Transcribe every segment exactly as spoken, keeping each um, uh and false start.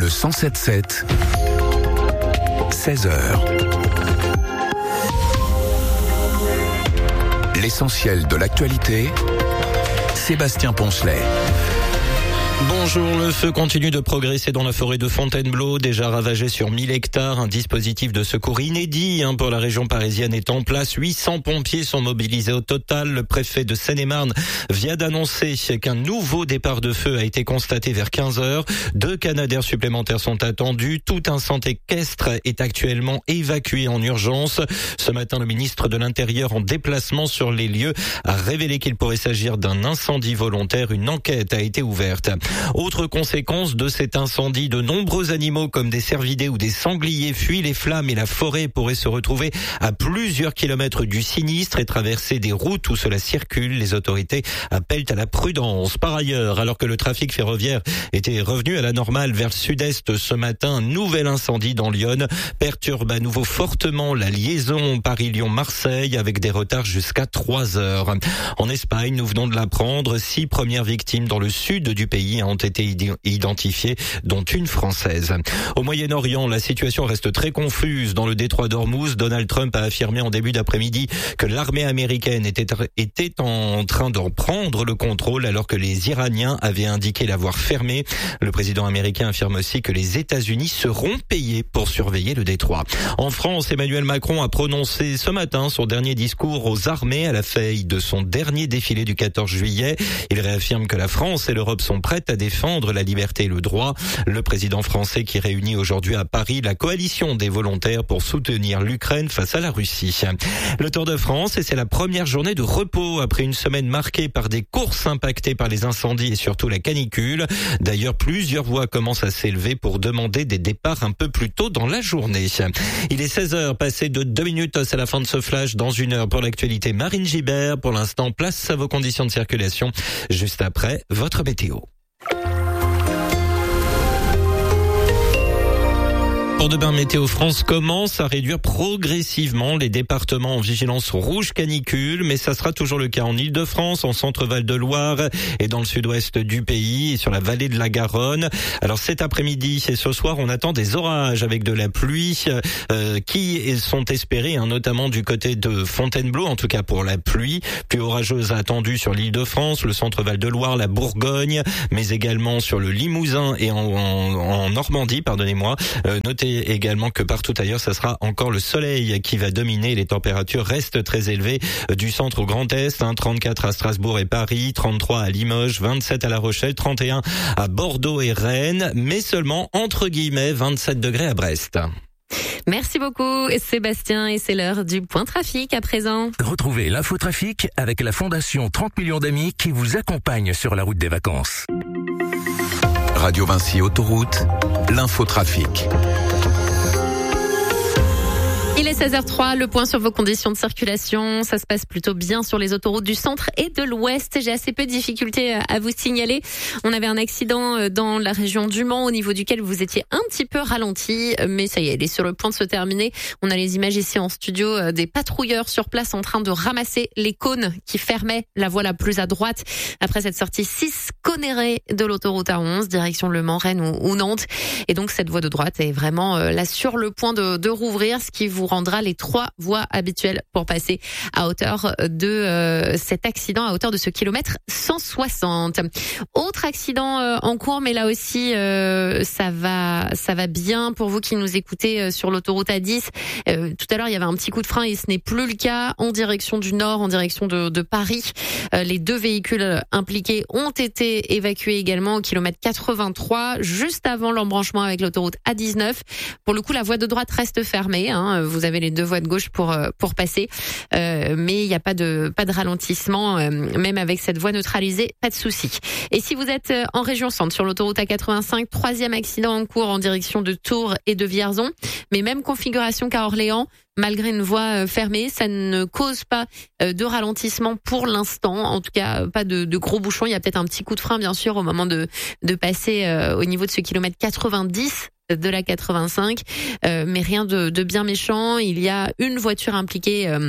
Le cent sept sept, seize heures. L'essentiel de l'actualité, Sébastien Poncelet. Bonjour, le feu continue de progresser dans la forêt de Fontainebleau, déjà ravagée sur mille hectares. Un dispositif de secours inédit hein, pour la région parisienne est en place. huit cents pompiers sont mobilisés au total. Le préfet de Seine-et-Marne vient d'annoncer qu'un nouveau départ de feu a été constaté vers quinze heures. Deux canadaires supplémentaires sont attendus. Tout un centre équestre est actuellement évacué en urgence. Ce matin, le ministre de l'Intérieur en déplacement sur les lieux a révélé qu'il pourrait s'agir d'un incendie volontaire. Une enquête a été ouverte. Autre conséquence de cet incendie, de nombreux animaux comme des cervidés ou des sangliers fuient les flammes et la forêt pourrait se retrouver à plusieurs kilomètres du sinistre et traverser des routes où cela circule. Les autorités appellent à la prudence. Par ailleurs, alors que le trafic ferroviaire était revenu à la normale vers le sud-est ce matin, un nouvel incendie dans l'Yonne perturbe à nouveau fortement la liaison Paris-Lyon-Marseille avec des retards jusqu'à trois heures. En Espagne, nous venons de l'apprendre, six premières victimes dans le sud du pays ont été identifiées, dont une française. Au Moyen-Orient, la situation reste très confuse. Dans le détroit d'Ormuz, Donald Trump a affirmé en début d'après-midi que l'armée américaine était, était en train d'en prendre le contrôle alors que les Iraniens avaient indiqué l'avoir fermé. Le président américain affirme aussi que les États-Unis seront payés pour surveiller le détroit. En France, Emmanuel Macron a prononcé ce matin son dernier discours aux armées à la veille de son dernier défilé du quatorze juillet. Il réaffirme que la France et l'Europe sont prêtes à défendre la liberté et le droit. Le président français qui réunit aujourd'hui à Paris la coalition des volontaires pour soutenir l'Ukraine face à la Russie. Le Tour de France, et c'est la première journée de repos après une semaine marquée par des courses impactées par les incendies et surtout la canicule. D'ailleurs, plusieurs voix commencent à s'élever pour demander des départs un peu plus tôt dans la journée. Il est seize heures, passé de deux minutes, c'est la fin de ce flash. Dans une heure pour l'actualité, Marine Gibert. Pour l'instant, place à vos conditions de circulation. Juste après, votre météo. Pour demain, Météo France commence à réduire progressivement les départements en vigilance rouge canicule, mais ça sera toujours le cas en Île-de-France, en Centre-Val de Loire et dans le sud-ouest du pays et sur la vallée de la Garonne. Alors cet après-midi et ce soir, on attend des orages avec de la pluie euh, qui sont espérés, hein, notamment du côté de Fontainebleau, en tout cas pour la pluie. Pluie orageuse attendue sur l'Île-de-France, le Centre-Val de Loire, la Bourgogne, mais également sur le Limousin et en, en, en Normandie, pardonnez-moi. Euh, notez également que partout ailleurs, ça sera encore le soleil qui va dominer. Les températures restent très élevées du centre au Grand Est, hein, trente-quatre à Strasbourg et Paris, trente-trois à Limoges, vingt-sept à La Rochelle, trente et un à Bordeaux et Rennes, mais seulement entre guillemets vingt-sept degrés à Brest. Merci beaucoup Sébastien, et c'est l'heure du point trafic à présent. Retrouvez l'infotrafic avec la Fondation trente millions d'amis qui vous accompagne sur la route des vacances. Radio Vinci Autoroute, l'infotrafic. Il est seize heures trois, le point sur vos conditions de circulation. Ça se passe plutôt bien sur les autoroutes du centre et de l'ouest. J'ai assez peu de difficultés à vous signaler. On avait un accident dans la région du Mans au niveau duquel vous étiez un petit peu ralenti, mais ça y est, il est sur le point de se terminer. On a les images ici en studio des patrouilleurs sur place en train de ramasser les cônes qui fermaient la voie la plus à droite après cette sortie six Connerré de l'autoroute A onze, direction Le Mans, Rennes ou, ou Nantes. Et donc cette voie de droite est vraiment là sur le point de, de rouvrir, ce qui vous rendra les trois voies habituelles pour passer à hauteur de euh, cet accident, à hauteur de ce kilomètre cent soixante. Autre accident euh, en cours, mais là aussi euh, ça va, ça va bien pour vous qui nous écoutez euh, sur l'autoroute A dix. Euh, tout à l'heure, il y avait un petit coup de frein et ce n'est plus le cas en direction du nord, en direction de, de Paris. Euh, les deux véhicules impliqués ont été évacués également au kilomètre quatre-vingt-trois, juste avant l'embranchement avec l'autoroute A dix-neuf. Pour le coup, la voie de droite reste fermée, hein. Vous avez les deux voies de gauche pour pour passer, euh, mais il n'y a pas de pas de ralentissement, euh, même avec cette voie neutralisée, pas de souci. Et si vous êtes en région centre sur l'autoroute A quatre-vingt-cinq, troisième accident en cours en direction de Tours et de Vierzon, mais même configuration qu'à Orléans. Malgré une voie fermée, ça ne cause pas de ralentissement pour l'instant. En tout cas, pas de, de gros bouchons. Il y a peut-être un petit coup de frein, bien sûr, au moment de, de passer euh, au niveau de ce kilomètre quatre-vingt-dix de la quatre-vingt-cinq. Euh, mais rien de, de bien méchant. Il y a une voiture impliquée euh,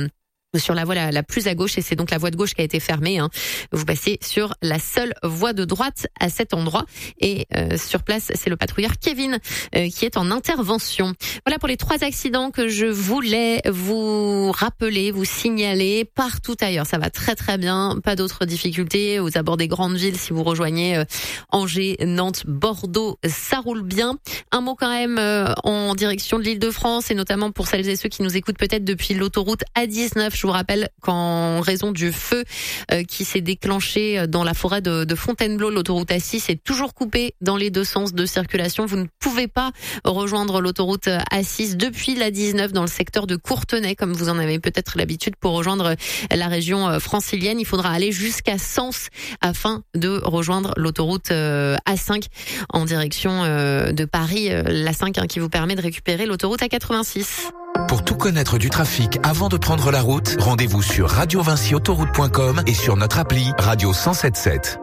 sur la voie la, la plus à gauche, et c'est donc la voie de gauche qui a été fermée. Hein. Vous passez sur la seule voie de droite à cet endroit, et euh, sur place, c'est le patrouilleur Kevin euh, qui est en intervention. Voilà pour les trois accidents que je voulais vous rappeler, vous signaler. Partout ailleurs, ça va très très bien, pas d'autres difficultés aux abords des grandes villes. Si vous rejoignez euh, Angers, Nantes, Bordeaux, ça roule bien. Un mot quand même euh, en direction de l'Île-de-France, et notamment pour celles et ceux qui nous écoutent peut-être depuis l'autoroute A dix-neuf. Je vous rappelle qu'en raison du feu euh, qui s'est déclenché dans la forêt de, de Fontainebleau, l'autoroute A six est toujours coupée dans les deux sens de circulation. Vous ne pouvez pas rejoindre l'autoroute A six depuis l'A dix-neuf dans le secteur de Courtenay, comme vous en avez peut-être l'habitude pour rejoindre la région francilienne. Il faudra aller jusqu'à Sens afin de rejoindre l'autoroute A cinq en direction de Paris, l'A cinq hein, qui vous permet de récupérer l'autoroute A quatre-vingt-six. Pour tout connaître du trafic avant de prendre la route, rendez-vous sur radio vinci autoroute point com et sur notre appli Radio cent sept sept.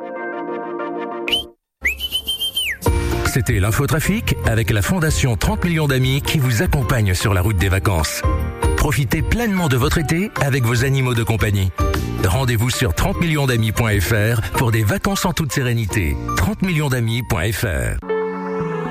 C'était l'infotrafic avec la Fondation trente millions d'amis qui vous accompagne sur la route des vacances. Profitez pleinement de votre été avec vos animaux de compagnie. Rendez-vous sur trente millions d'amis point f r pour des vacances en toute sérénité. trente millions d'amis point f r